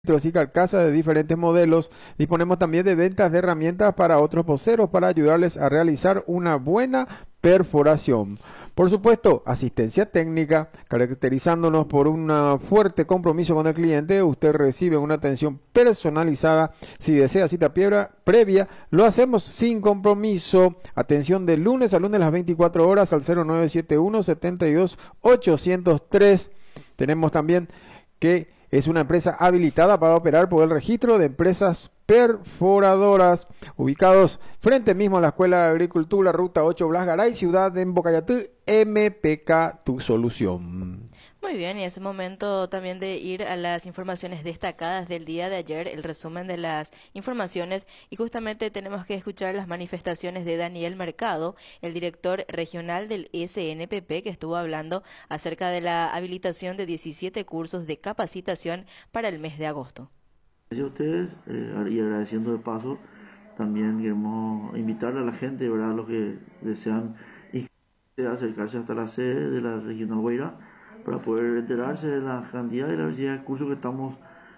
y carcasas de diferentes modelos. Disponemos también de ventas de herramientas para otros poceros para ayudarles a realizar una buena perforación. Por supuesto, asistencia técnica, caracterizándonos por un fuerte compromiso con el cliente. Usted recibe una atención personalizada. Si desea cita previa, lo hacemos sin compromiso. Atención de lunes a lunes a las 24 horas al 0971 72 803. Tenemos también que es una empresa habilitada para operar por el registro de empresas perforadoras, ubicados frente mismo a la Escuela de Agricultura, Ruta 8 Blas Garay, Ciudad de Embocayatú, MPK, tu solución. Muy bien, y es el momento también de ir a las informaciones destacadas del día de ayer, el resumen de las informaciones, y justamente tenemos que escuchar las manifestaciones de Daniel Mercado, el director regional del SNPP, que estuvo hablando acerca de la habilitación de 17 cursos de capacitación para el mes de agosto. Gracias a ustedes y agradeciendo de paso, también queremos invitarle a la gente, ¿verdad? Los que desean acercarse hasta la sede de la Regional Guairá para poder enterarse de la cantidad y la diversidad de cursos que estamos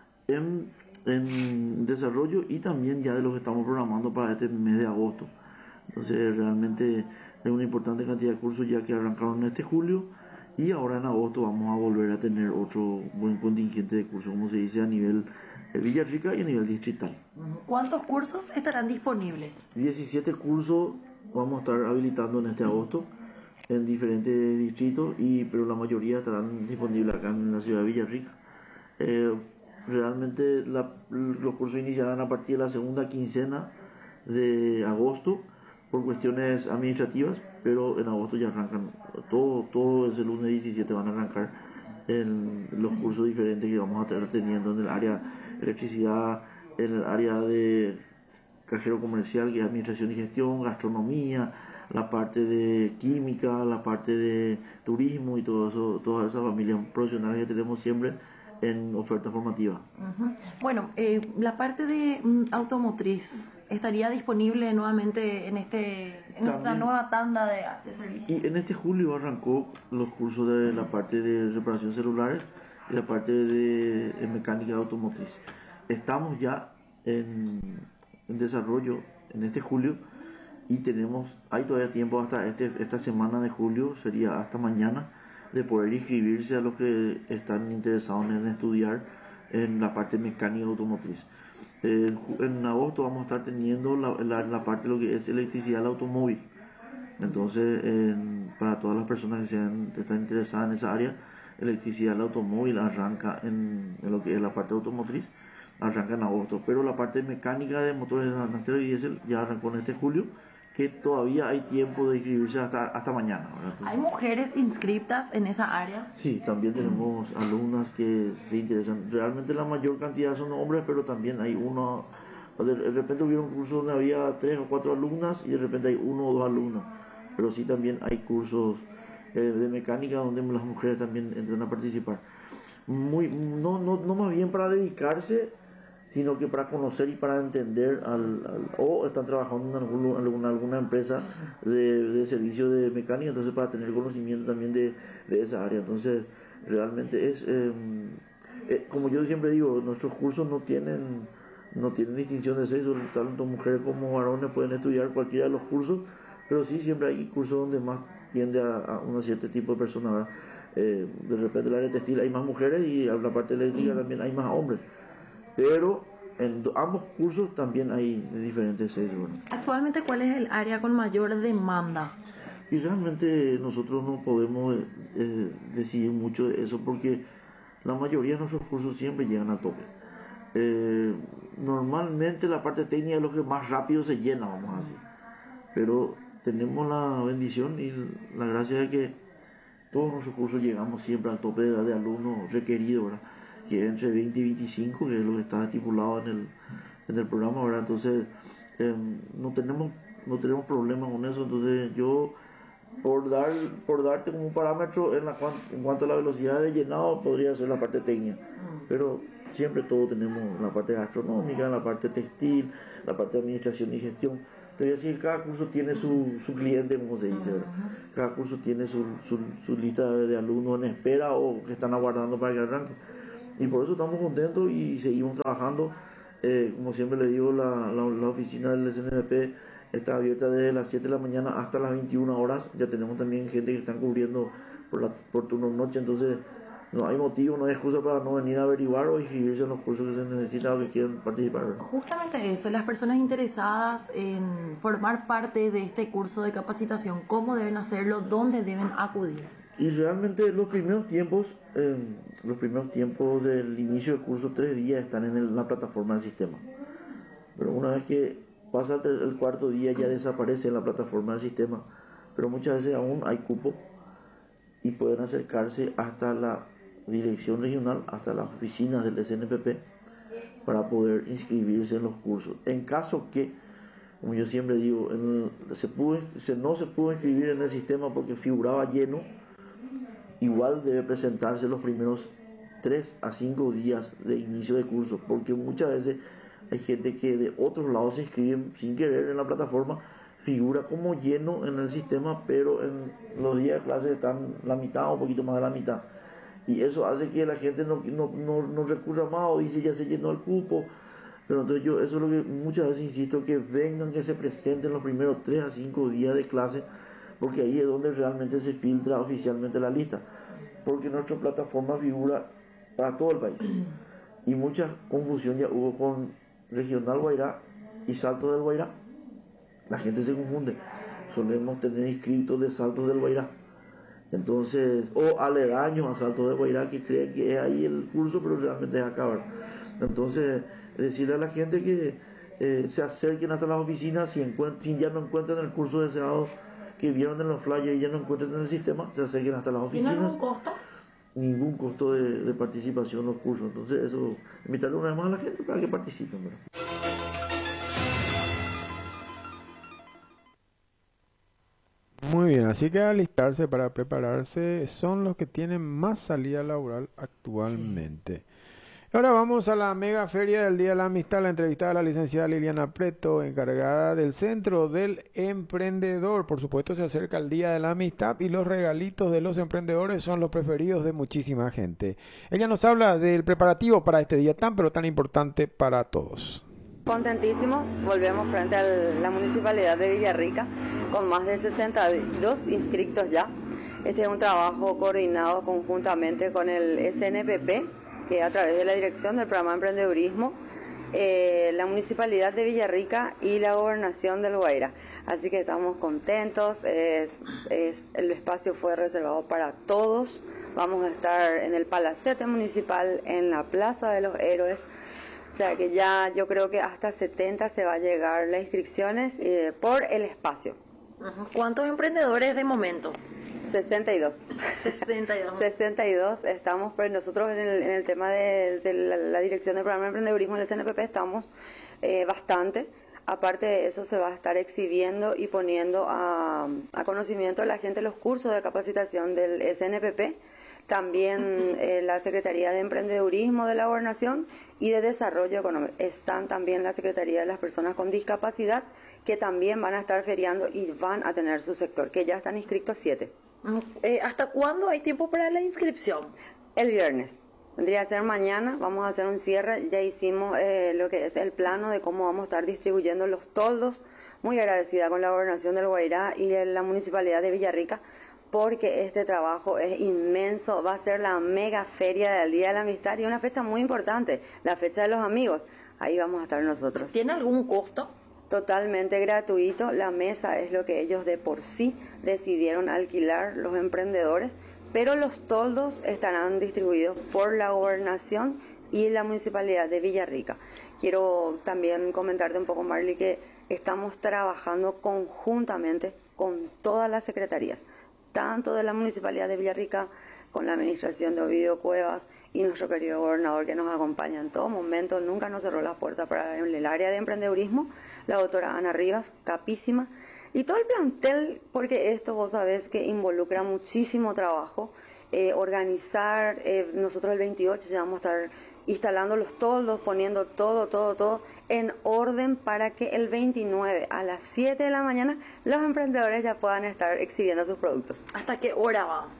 en desarrollo y también ya de los que estamos programando para este mes de agosto. Entonces realmente es una importante cantidad de cursos ya que arrancaron en este julio y ahora en agosto vamos a volver a tener otro buen contingente de cursos, como se dice, a nivel Villarrica y a nivel distrital. ¿Cuántos cursos estarán disponibles? 17 cursos vamos a estar habilitando en este agosto en diferentes distritos, pero la mayoría estarán disponibles acá en la ciudad de Villarrica. Realmente los cursos iniciarán a partir de la segunda quincena de agosto por cuestiones administrativas, pero en agosto ya arrancan, todo ese lunes 17 van a arrancar en los cursos diferentes que vamos a estar teniendo en el área de electricidad, en el área de cajero comercial, que es administración y gestión, gastronomía, la parte de química, la parte de turismo y todo eso, todas esas familias profesionales que tenemos siempre en oferta formativa. Bueno, la parte de automotriz estaría disponible nuevamente en esta nueva tanda de servicios. Y en este julio arrancó los cursos de la parte de reparación celulares y la parte de mecánica automotriz. Estamos ya en desarrollo en este julio y hay todavía tiempo hasta esta semana de julio, sería hasta mañana, de poder inscribirse a los que están interesados en estudiar en la parte mecánica automotriz. En agosto vamos a estar teniendo la parte de lo que es electricidad del automóvil. Entonces, para todas las personas que están interesadas en esa área, electricidad del automóvil arranca en lo que es la parte automotriz, arranca en agosto. Pero la parte mecánica de motores de nafta y diésel ya arrancó en este julio, que todavía hay tiempo de inscribirse hasta mañana, ¿verdad? ¿Hay mujeres inscritas en esa área? Sí, también tenemos alumnas que se interesan. Realmente la mayor cantidad son hombres, pero también hay uno. De repente hubiera un curso donde había 3 o 4 alumnas y de repente hay 1 o 2 alumnos. Pero sí también hay cursos de mecánica donde las mujeres también entran a participar. No más bien para dedicarse, sino que para conocer y para entender o están trabajando en alguna empresa de servicio de mecánica, entonces para tener conocimiento también de esa área. Entonces realmente es como yo siempre digo, nuestros cursos no tienen distinción de sexo, tanto mujeres como varones pueden estudiar cualquiera de los cursos, pero sí siempre hay cursos donde más tiende a un cierto tipo de personas, ¿verdad? De repente en el área textil hay más mujeres y en la parte eléctrica también hay más hombres, pero en ambos cursos también hay diferentes sexos, ¿verdad? Actualmente, ¿cuál es el área con mayor demanda? Y realmente nosotros no podemos decidir mucho de eso porque la mayoría de nuestros cursos siempre llegan a tope. Normalmente la parte técnica es lo que más rápido se llena, vamos a decir, pero tenemos la bendición y la gracia de que todos nuestros cursos llegamos siempre al tope de alumnos requeridos, ¿verdad? Que es entre 20 y 25, que es lo que está estipulado en el programa, ¿verdad? Entonces no tenemos problemas con eso. Entonces yo, por darte como un parámetro en cuanto a la velocidad de llenado, podría ser la parte técnica, pero siempre todo tenemos la parte gastronómica, la parte textil, la parte de administración y gestión. Te voy a decir, cada curso tiene su cliente, como se dice, ¿verdad? Cada curso tiene su lista de alumnos en espera o que están aguardando para que arranque. Y por eso estamos contentos y seguimos trabajando. Como siempre le digo, la oficina del SNP está abierta desde las 7 de la mañana hasta las 21 horas. Ya tenemos también gente que están cubriendo por turno noche, entonces no hay motivo, no hay excusa para no venir a averiguar o inscribirse en los cursos que se necesitan o que quieran participar. Justamente eso, las personas interesadas en formar parte de este curso de capacitación, ¿cómo deben hacerlo? ¿Dónde deben acudir? Y realmente los primeros tiempos del inicio del curso, 3 días están en la plataforma del sistema. Pero una vez que pasa el cuarto día ya desaparece en la plataforma del sistema. Pero muchas veces aún hay cupo y pueden acercarse hasta la dirección regional, hasta las oficinas del SNPP para poder inscribirse en los cursos. En caso que, como yo siempre digo, no se pudo inscribir en el sistema porque figuraba lleno, igual debe presentarse los primeros 3 a 5 días de inicio de curso, porque muchas veces hay gente que de otros lados se inscriben sin querer en la plataforma, figura como lleno en el sistema, pero en los días de clase están la mitad o un poquito más de la mitad. Y eso hace que la gente no recurra más o dice ya se llenó el cupo. Pero entonces eso es lo que muchas veces insisto, que vengan, que se presenten los primeros 3 a 5 días de clase, porque ahí es donde realmente se filtra oficialmente la lista, porque nuestra plataforma figura para todo el país y mucha confusión ya hubo con Regional Guairá y Saltos del Guairá. La gente se confunde, solemos tener inscritos de Saltos del Guairá, entonces, o aledaños a Saltos del Guairá que creen que es ahí el curso, pero realmente es acabar. Entonces, decirle a la gente que se acerquen hasta las oficinas, si ya no encuentran el curso deseado que vieron en los flyers y ya no encuentran en el sistema, se acerquen hasta las oficinas. ¿Tiene algún costo? Ningún costo de participación en los cursos. Entonces, eso, invitarle una vez más a la gente para que participen, ¿verdad? Muy bien, así que alistarse para prepararse son los que tienen más salida laboral actualmente. Ahora vamos a la mega feria del Día de la Amistad, la entrevistada a la licenciada Liliana Preto, encargada del Centro del Emprendedor. Por supuesto se acerca el Día de la Amistad y los regalitos de los emprendedores son los preferidos de muchísima gente. Ella nos habla del preparativo para este día tan pero tan importante para todos. Contentísimos, volvemos frente a la Municipalidad de Villarrica con más de 62 inscritos ya. Este es un trabajo coordinado conjuntamente con el SNPP, que a través de la dirección del programa de emprendedurismo, la Municipalidad de Villarrica y la Gobernación del Guairá. Así que estamos contentos, el espacio fue reservado para todos. Vamos a estar en el Palacete Municipal, en la Plaza de los Héroes. O sea que ya yo creo que hasta 70 se va a llegar las inscripciones por el espacio. ¿Cuántos emprendedores de momento? 62. 62 estamos, pero nosotros en el tema de la dirección del programa de emprendedurismo del SNPP estamos bastante. Aparte de eso se va a estar exhibiendo y poniendo a conocimiento de la gente los cursos de capacitación del SNPP. También la Secretaría de Emprendedurismo de la Gobernación y de Desarrollo Económico. Están también la Secretaría de las Personas con Discapacidad, que también van a estar feriando y van a tener su sector, que ya están inscritos 7. ¿Hasta cuándo hay tiempo para la inscripción? El viernes. Vendría a ser mañana, vamos a hacer un cierre. Ya hicimos lo que es el plano de cómo vamos a estar distribuyendo los toldos. Muy agradecida con la Gobernación del Guairá y la Municipalidad de Villarrica, porque este trabajo es inmenso. Va a ser la mega feria del Día de la Amistad y una fecha muy importante, la fecha de los amigos. Ahí vamos a estar nosotros. ¿Tiene algún costo? Totalmente gratuito. La mesa es lo que ellos de por sí decidieron alquilar los emprendedores, pero los toldos estarán distribuidos por la Gobernación y la Municipalidad de Villarrica. Quiero también comentarte un poco, Marley, que estamos trabajando conjuntamente con todas las secretarías, tanto de la Municipalidad de Villarrica, con la administración de Ovidio Cuevas y nuestro querido gobernador que nos acompaña en todo momento. Nunca nos cerró las puertas para el área de emprendedurismo, la doctora Ana Rivas, capísima, y todo el plantel, porque esto vos sabés que involucra muchísimo trabajo, organizar. Nosotros el 28 ya vamos a estar instalando los toldos, poniendo todo en orden para que el 29 a las 7 de la mañana los emprendedores ya puedan estar exhibiendo sus productos. ¿Hasta qué hora va?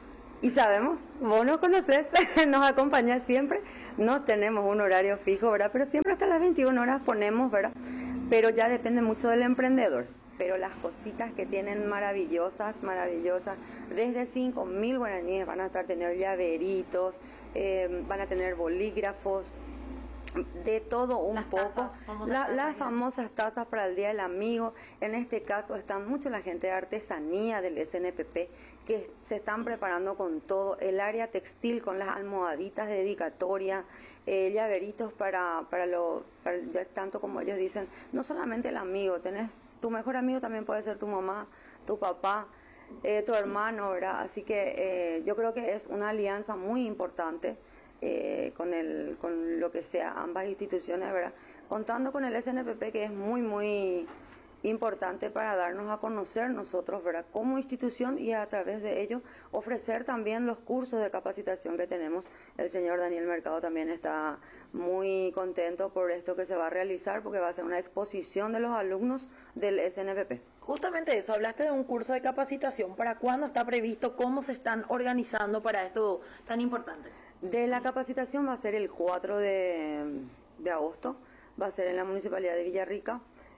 Y sabemos, vos nos conocés, nos acompañás siempre, no tenemos un horario fijo, ¿verdad? Pero siempre hasta las 21 horas ponemos, ¿verdad? Pero ya depende mucho del emprendedor. Pero las cositas que tienen maravillosas, desde 5.000 guaraníes van a estar teniendo llaveritos, van a tener bolígrafos, de todo un Las poco. tazas, Las famosas tazas para el Día del Amigo. En este caso están mucho la gente de artesanía del SNPP que se están preparando con todo. El área textil con las almohaditas de dedicatoria, llaveritos para tanto como ellos dicen, no solamente el amigo, tu mejor amigo también puede ser tu mamá, tu papá, tu hermano, ¿verdad? Así que yo creo que es una alianza muy importante con lo que sea ambas instituciones, ¿verdad? Contando con el SNPP, que es muy, muy importante para darnos a conocer nosotros, ¿verdad? Como institución, y a través de ello ofrecer también los cursos de capacitación que tenemos. El señor Daniel Mercado también está muy contento por esto que se va a realizar, porque va a ser una exposición de los alumnos del SNPP. Justamente eso, hablaste de un curso de capacitación. ¿Para cuándo está previsto? ¿Cómo se están organizando para esto tan importante? De la capacitación va a ser el 4 de agosto, va a ser en la Municipalidad de Villarrica.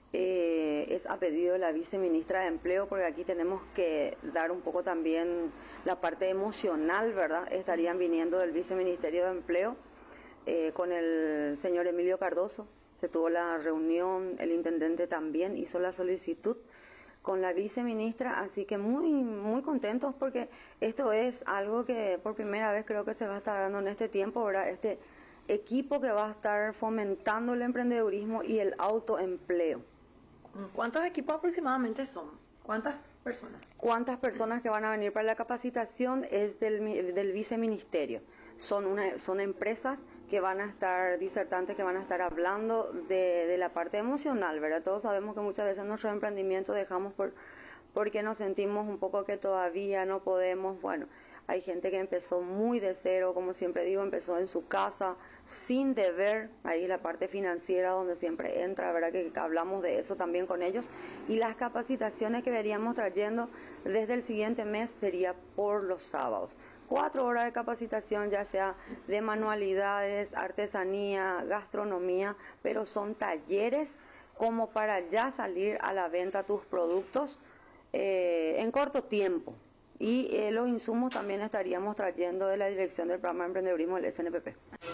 Es a pedido de la viceministra de Empleo, porque aquí tenemos que dar un poco también la parte emocional, ¿verdad? Estarían viniendo del Viceministerio de Empleo con el señor Emilio Cardoso. Se tuvo la reunión, el intendente también hizo la solicitud con la viceministra, así que muy, muy contentos, porque esto es algo que por primera vez creo que se va a estar dando en este tiempo, ¿verdad? Este equipo que va a estar fomentando el emprendedurismo y el autoempleo. ¿Cuántos equipos aproximadamente son? ¿Cuántas personas? ¿Cuántas personas que van a venir para la capacitación? Es del viceministerio. Son empresas que van a estar, disertantes que van a estar hablando de la parte emocional, ¿verdad? Todos sabemos que muchas veces nuestro emprendimiento dejamos porque nos sentimos un poco que todavía no podemos. Bueno, hay gente que empezó muy de cero, como siempre digo, empezó en su casa, sin deber, ahí la parte financiera donde siempre entra, ¿verdad? Que hablamos de eso también con ellos. Y las capacitaciones que veríamos trayendo desde el siguiente mes sería por los sábados. 4 horas de capacitación, ya sea de manualidades, artesanía, gastronomía, pero son talleres como para ya salir a la venta tus productos en corto tiempo. Y los insumos también estaríamos trayendo de la dirección del programa de emprendedurismo del SNPP.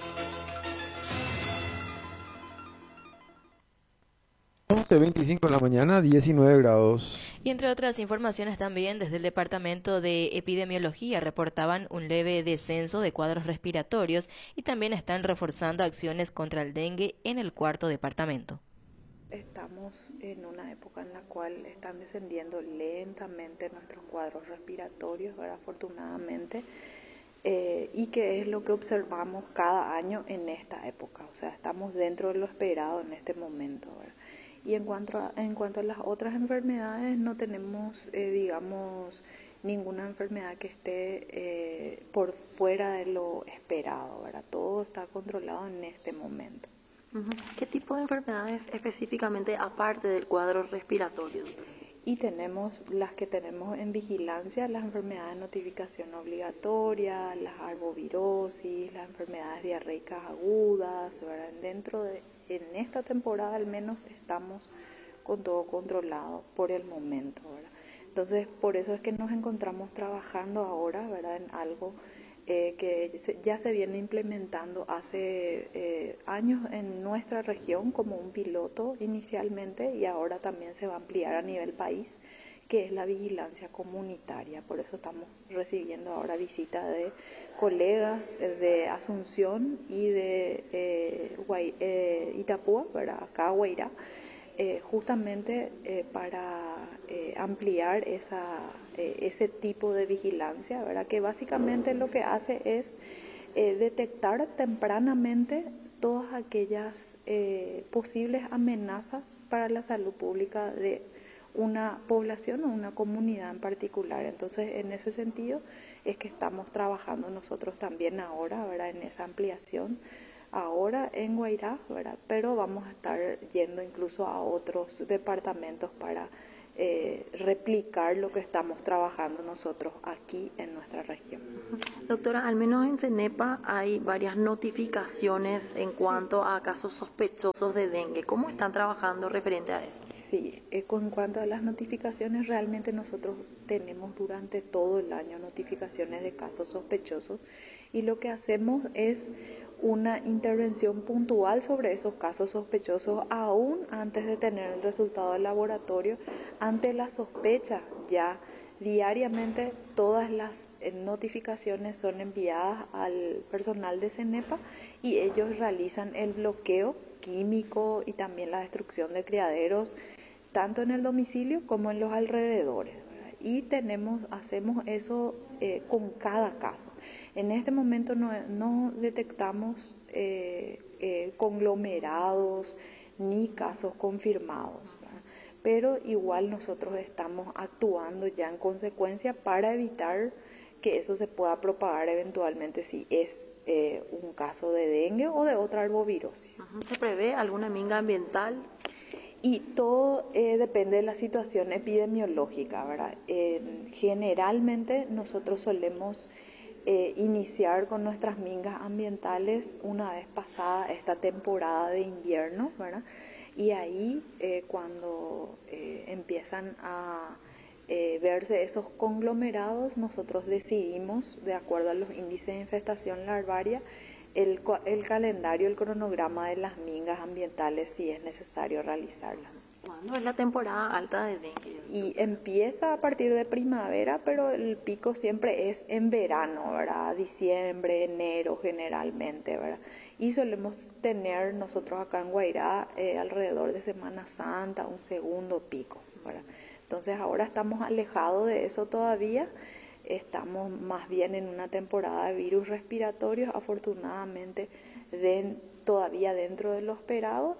11:25 de la mañana, 19 grados. Y entre otras informaciones también, desde el Departamento de Epidemiología reportaban un leve descenso de cuadros respiratorios y también están reforzando acciones contra el dengue en el cuarto departamento. Estamos en una época en la cual están descendiendo lentamente nuestros cuadros respiratorios, ¿verdad? Afortunadamente, y que es lo que observamos cada año en esta época. O sea, estamos dentro de lo esperado en este momento, ¿verdad? Y en cuanto a las otras enfermedades, no tenemos, digamos, ninguna enfermedad que esté por fuera de lo esperado, ¿verdad? Todo está controlado en este momento. ¿Qué tipo de enfermedades específicamente aparte del cuadro respiratorio? Y tenemos las que tenemos en vigilancia, las enfermedades de notificación obligatoria, las arbovirosis, las enfermedades diarreicas agudas, ¿verdad? En esta temporada al menos estamos con todo controlado por el momento, ¿verdad? Entonces, por eso es que nos encontramos trabajando ahora, ¿verdad? En algo que ya se viene implementando hace años en nuestra región como un piloto inicialmente, y ahora también se va a ampliar a nivel país, que es la vigilancia comunitaria. Por eso estamos recibiendo ahora visitas de colegas de Asunción y de Itapúa, ¿verdad? Acá Guairá, justamente para ampliar ese tipo de vigilancia, ¿verdad? Que básicamente lo que hace es detectar tempranamente todas aquellas posibles amenazas para la salud pública de una población o una comunidad en particular. Entonces, en ese sentido es que estamos trabajando nosotros también ahora, ¿verdad? En esa ampliación ahora en Guairá, ¿verdad? Pero vamos a estar yendo incluso a otros departamentos para replicar lo que estamos trabajando nosotros aquí en nuestra región. Doctora, al menos en CENEPA hay varias notificaciones en cuanto a casos sospechosos de dengue. ¿Cómo están trabajando referente a eso? Sí, en cuanto a las notificaciones, realmente nosotros tenemos durante todo el año notificaciones de casos sospechosos y lo que hacemos es una intervención puntual sobre esos casos sospechosos aún antes de tener el resultado del laboratorio. Ante la sospecha, ya diariamente todas las notificaciones son enviadas al personal de CENEPA y ellos realizan el bloqueo químico y también la destrucción de criaderos tanto en el domicilio como en los alrededores, ¿verdad? Y hacemos eso con cada caso. En este momento no detectamos conglomerados ni casos confirmados, ¿verdad? Pero igual nosotros estamos actuando ya en consecuencia para evitar que eso se pueda propagar eventualmente si es un caso de dengue o de otra arbovirosis. ¿Se prevé alguna minga ambiental? Y todo depende de la situación epidemiológica, ¿verdad? Generalmente nosotros solemos iniciar con nuestras mingas ambientales una vez pasada esta temporada de invierno, ¿verdad? Y ahí cuando empiezan a verse esos conglomerados, nosotros decidimos, de acuerdo a los índices de infestación larvaria, el calendario, el cronograma de las mingas ambientales si es necesario realizarlas. ¿Cuándo es la temporada alta de dengue? Y empieza a partir de primavera, pero el pico siempre es en verano, ¿verdad? Diciembre, enero generalmente, ¿verdad? Y solemos tener nosotros acá en Guairá alrededor de Semana Santa un segundo pico, ¿verdad? Entonces ahora estamos alejados de eso todavía. Estamos más bien en una temporada de virus respiratorios, afortunadamente todavía dentro de lo esperado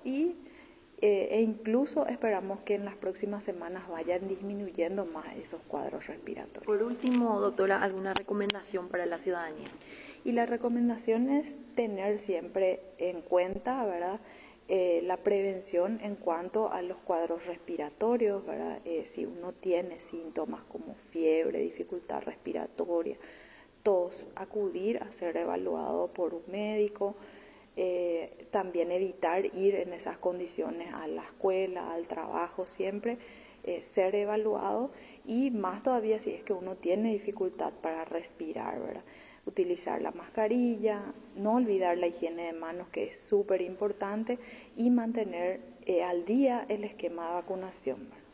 e incluso esperamos que en las próximas semanas vayan disminuyendo más esos cuadros respiratorios. Por último, doctora, ¿alguna recomendación para la ciudadanía? Y la recomendación es tener siempre en cuenta, ¿verdad?, la prevención en cuanto a los cuadros respiratorios, ¿verdad? Si uno tiene síntomas como fiebre, dificultad respiratoria, tos, acudir a ser evaluado por un médico, también evitar ir en esas condiciones a la escuela, al trabajo, siempre ser evaluado y más todavía si es que uno tiene dificultad para respirar, ¿verdad? Utilizar la mascarilla, no olvidar la higiene de manos que es súper importante y mantener al día el esquema de vacunación, ¿verdad?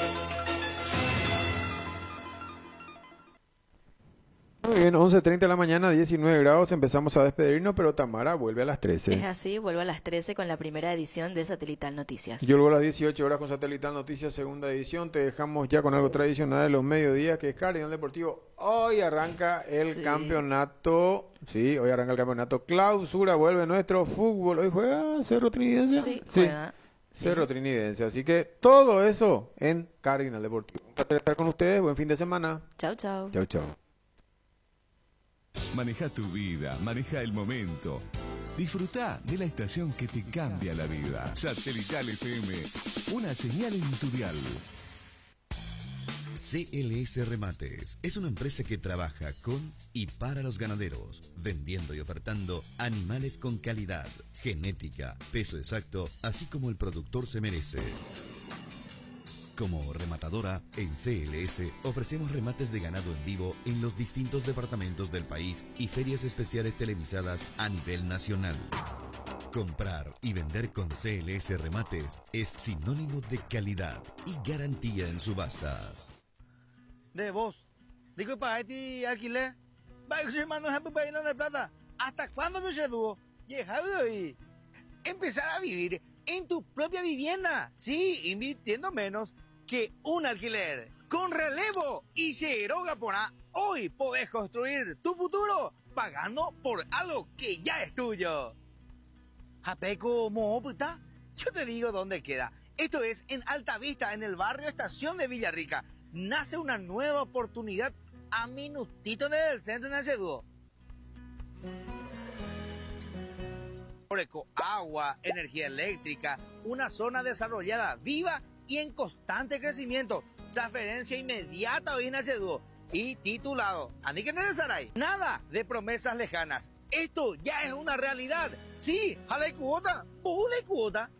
Muy bien, 11:30 de la mañana, 19 grados, empezamos a despedirnos, pero Tamara vuelve a las 13. Es así, vuelvo a las 13 con la primera edición de Satelital Noticias. Yo vuelvo a las 18 horas con Satelital Noticias, segunda edición. Te dejamos ya con algo tradicional de los mediodías, que es Cardinal Deportivo. Hoy arranca el campeonato, hoy arranca el campeonato clausura, vuelve nuestro fútbol. Hoy juega Cerro Trinidense. Sí, juega. Cerro Trinidense, así que todo eso en Cardinal Deportivo. Un placer estar con ustedes, buen fin de semana. Chau, chau. Chau, chau. Maneja tu vida, maneja el momento. Disfruta de la estación que te cambia la vida. Satelital FM, una señal en tu dial. CLS Remates es una empresa que trabaja con y para los ganaderos, vendiendo y ofertando animales con calidad, genética, peso exacto, así como el productor se merece. Como rematadora, en CLS ofrecemos remates de ganado en vivo en los distintos departamentos del país y ferias especiales televisadas a nivel nacional. Comprar y vender con CLS Remates es sinónimo de calidad y garantía en subastas. De vos, digo para ti alquiler, va hermano ejemplo para irnos de plata. ¿Hasta cuándo no se dúo? Y empezar a vivir en tu propia vivienda, sí, invirtiendo menos que un alquiler. Con Relevo y Cero Gapona, hoy podés construir tu futuro pagando por algo que ya es tuyo. Japeco Mo, puta, yo te digo dónde queda. Esto es en Alta Vista, en el barrio Estación de Villarrica. Nace una nueva oportunidad a minutito del centro de Naceduo. Agua, energía eléctrica, una zona desarrollada, viva y en constante crecimiento. Transferencia inmediata hoy en dúo y titulado. ¿Ani que necesitáis? Nada de promesas lejanas. Esto ya es una realidad. Sí, jala y cuota, pule cuota.